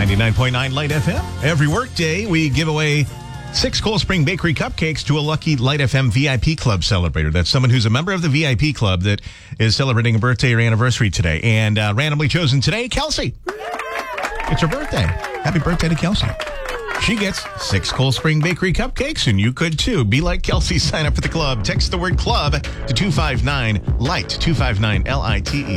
99.9 Light FM. Every workday, we give away 6 Cold Spring Bakery cupcakes to a lucky Light FM VIP Club celebrator. That's someone who's a member of the VIP Club that is celebrating a birthday or anniversary today. And randomly chosen today, Kelsey. It's her birthday. Happy birthday to Kelsey. She gets 6 Cold Spring Bakery cupcakes, and you could too. Be like Kelsey. Sign up for the club. Text the word club to 259-LIGHT, 259-LITE.